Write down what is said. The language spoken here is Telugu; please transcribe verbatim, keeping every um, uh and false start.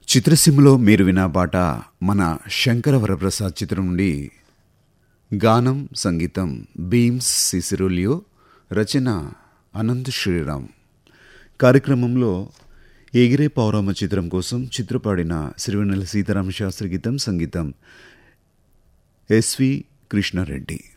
చిత్రసీమలో మీరు విన్న పాట మన శంకర వరప్రసాద్ చిత్రం నుండి. గానం సంగీతం బీమ్స్ సిసిరోలియో, రచన అనంత్ శ్రీరామ్. కార్యక్రమంలో ఎగిరే పౌరమ్మ చిత్రం కోసం చిత్రపాడిన సిరివెన్నెల సీతారామ శాస్త్రి గీతం, సంగీతం ఎస్వి కృష్ణారెడ్డి.